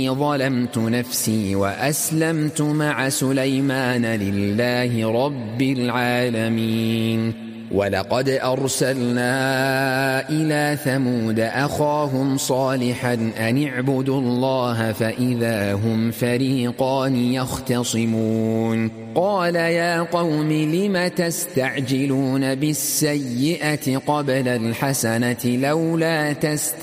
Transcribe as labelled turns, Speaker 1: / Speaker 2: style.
Speaker 1: إني ظلمت نفسي وأسلمت مع سليمان لله رب العالمين. ولقد أرسلنا إلى ثمود أخاهم صالحا أن اعبدوا الله فإذا هم فريقان يختصمون. قال يا قوم لم تستعجلون بالسيئة قبل الحسنة لولا